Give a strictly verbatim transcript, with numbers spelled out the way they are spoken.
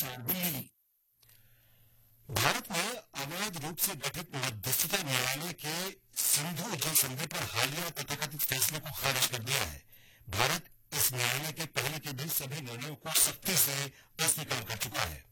दिल्ली। भारत ने अवैध रूप से गठित मध्यस्थता न्यायालय के सिंधु जल संधि पर हालिया तथाकथित फैसले को खारिज कर दिया है। भारत इस न्यायालय के पहले के भी सभी निर्णयों को सख्ती से अस्वीकार कर चुका है।